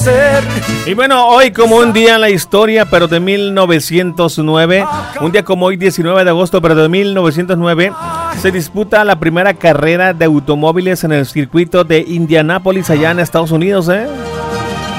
Y bueno, hoy como un día en la historia, pero de 1909, un día como hoy, 19 de agosto, pero de 1909, se disputa la primera carrera de automóviles en el circuito de Indianápolis, allá en Estados Unidos,